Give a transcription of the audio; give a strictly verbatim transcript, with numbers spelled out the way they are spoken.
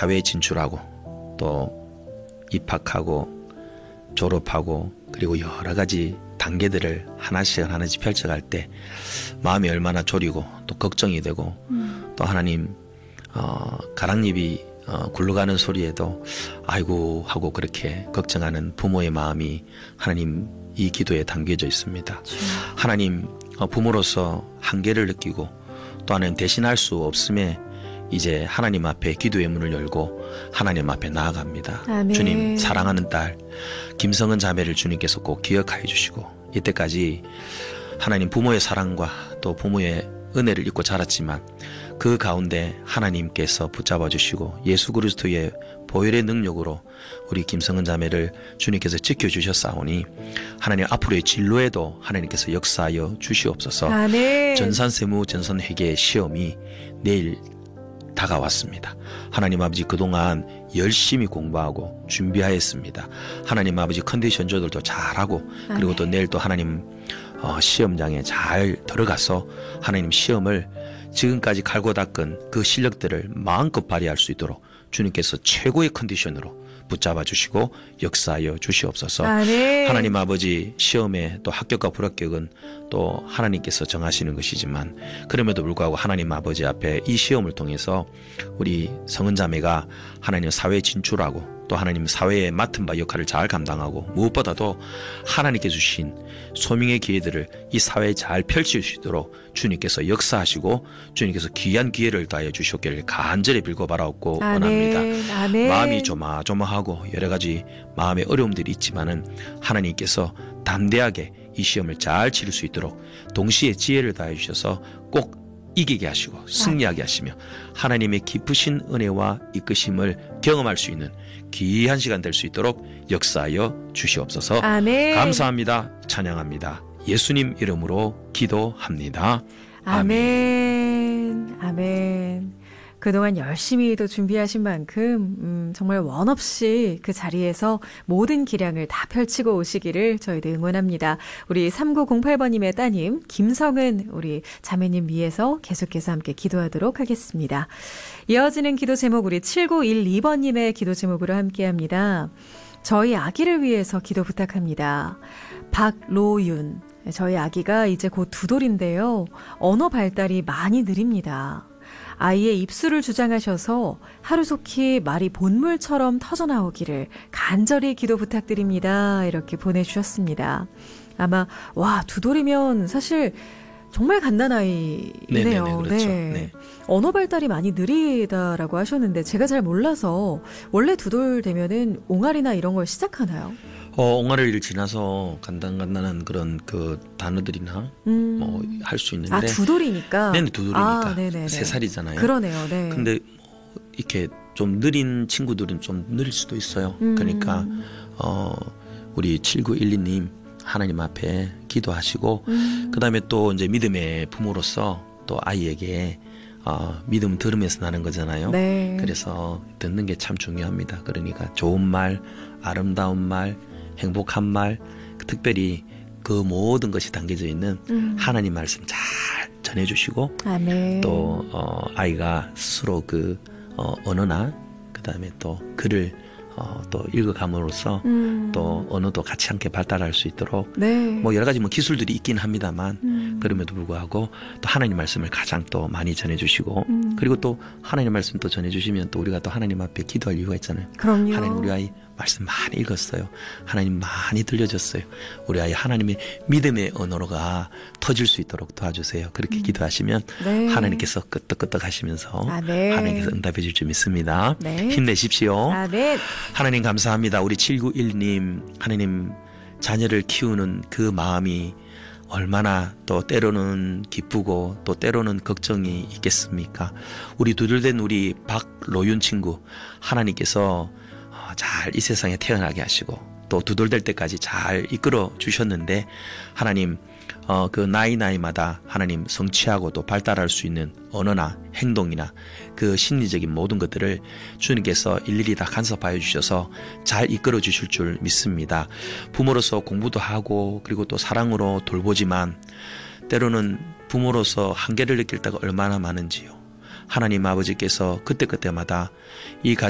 사회에 진출하고 또 입학하고 졸업하고 그리고 여러 가지 단계들을 하나씩 하나씩 펼쳐갈 때 마음이 얼마나 졸이고 또 걱정이 되고 음. 또 하나님 어, 가랑잎이 어, 굴러가는 소리에도 아이고 하고 그렇게 걱정하는 부모의 마음이 하나님 이 기도에 담겨져 있습니다. 그렇죠. 하나님 어, 부모로서 한계를 느끼고 또 하나님 대신할 수 없음에 이제 하나님 앞에 기도의 문을 열고 하나님 앞에 나아갑니다. 아멘. 주님 사랑하는 딸 김성은 자매를 주님께서 꼭 기억하여 주시고 이때까지 하나님 부모의 사랑과 또 부모의 은혜를 잊고 자랐지만 그 가운데 하나님께서 붙잡아 주시고 예수 그리스도의 보혈의 능력으로 우리 김성은 자매를 주님께서 지켜주셨사오니 하나님 앞으로의 진로에도 하나님께서 역사하여 주시옵소서. 아멘. 전산세무 전산회계 시험이 내일 다가왔습니다. 하나님 아버지 그동안 열심히 공부하고 준비하였습니다. 하나님 아버지 컨디션 조절도 잘하고 그리고 아멘. 또 내일 또 하나님 어, 시험장에 잘 들어가서 하나님 시험을 지금까지 갈고 닦은 그 실력들을 마음껏 발휘할 수 있도록 주님께서 최고의 컨디션으로 붙잡아 주시고 역사하여 주시옵소서. 아멘. 하나님 아버지 시험에 또 합격과 불합격은 또 하나님께서 정하시는 것이지만 그럼에도 불구하고 하나님 아버지 앞에 이 시험을 통해서 우리 성은자매가 하나님 사회에 진출하고 또 하나님 사회에 맡은 바 역할을 잘 감당하고 무엇보다도 하나님께 주신 소명의 기회들을 이 사회에 잘 펼칠 수 있도록 주님께서 역사하시고 주님께서 귀한 기회를 다해 주셨기를 간절히 빌고 바라옵고 아멘. 원합니다. 아멘. 마음이 조마조마하고 여러 가지 마음의 어려움들이 있지만은 하나님께서 담대하게 이 시험을 잘 치를 수 있도록 동시에 지혜를 다해 주셔서 꼭 이기게 하시고 승리하게 하시며 하나님의 깊으신 은혜와 이끄심을 경험할 수 있는 귀한 시간 될 수 있도록 역사하여 주시옵소서. 아멘. 감사합니다. 찬양합니다. 예수님 이름으로 기도합니다. 아멘. 아멘. 아멘. 그동안 열심히 또 준비하신 만큼 음, 정말 원없이 그 자리에서 모든 기량을 다 펼치고 오시기를 저희도 응원합니다. 우리 삼구공팔 번님의 따님 김성은 우리 자매님 위해서 계속해서 함께 기도하도록 하겠습니다. 이어지는 기도 제목 우리 칠구일이 번님의 기도 제목으로 함께합니다. 저희 아기를 위해서 기도 부탁합니다. 박로윤, 저희 아기가 이제 곧 두 돌인데요. 언어 발달이 많이 느립니다. 아이의 입술을 주장하셔서 하루속히 말이 본물처럼 터져나오기를 간절히 기도 부탁드립니다. 이렇게 보내주셨습니다. 아마 와, 두 돌이면 사실 정말 갓난아이네요. 네네네, 그렇죠. 네. 네. 언어 발달이 많이 느리다라고 하셨는데 제가 잘 몰라서 원래 두 돌 되면은 옹알이나 이런 걸 시작하나요? 어, 옹알이를 지나서 간단간단한 그런 그 단어들이나 음. 뭐 할 수 있는데. 아, 두 돌이니까? 네, 두 돌이니까. 아, 네네네. 세 살이잖아요. 그러네요, 네. 근데 뭐 이렇게 좀 느린 친구들은 좀 느릴 수도 있어요. 음. 그러니까, 어, 우리 칠구일이 님 하나님 앞에 기도하시고, 음. 그 다음에 또 이제 믿음의 부모로서 또 아이에게 어, 믿음 들으면서 나는 거잖아요. 네. 그래서 듣는 게 참 중요합니다. 그러니까 좋은 말, 아름다운 말, 행복한 말, 특별히 그 모든 것이 담겨져 있는 음. 하나님 말씀 잘 전해주시고 아멘. 또 어, 아이가 스스로 그 어, 언어나 그 다음에 또 글을 어, 또 읽어감으로써 음. 또 언어도 같이 함께 발달할 수 있도록 네. 뭐 여러 가지 뭐 기술들이 있긴 합니다만 음. 그럼에도 불구하고 또 하나님 말씀을 가장 또 많이 전해주시고 음. 그리고 또 하나님 말씀 또 전해주시면 또 우리가 또 하나님 앞에 기도할 이유가 있잖아요. 그럼요. 하나님 우리 아이 말씀 많이 읽었어요. 하나님 많이 들려줬어요. 우리 아이 하나님의 믿음의 언어로가 터질 수 있도록 도와주세요. 그렇게 음. 기도하시면 네. 하나님께서 끄떡끄떡 하시면서 아멘. 하나님께서 응답해 줄 줄 믿습니다. 네. 힘내십시오. 아멘. 하나님 감사합니다. 우리 칠구일 님 하나님 자녀를 키우는 그 마음이 얼마나 또 때로는 기쁘고 또 때로는 걱정이 있겠습니까? 우리 두들된 우리 박로윤 친구 하나님께서 잘 이 세상에 태어나게 하시고 또 두돌될 때까지 잘 이끌어 주셨는데 하나님 어, 그 나이 나이마다 하나님 성취하고 또 발달할 수 있는 언어나 행동이나 그 심리적인 모든 것들을 주님께서 일일이 다 간섭하여 주셔서 잘 이끌어 주실 줄 믿습니다. 부모로서 공부도 하고 그리고 또 사랑으로 돌보지만 때로는 부모로서 한계를 느낄 때가 얼마나 많은지요. 하나님 아버지께서 그때그때마다 이 가정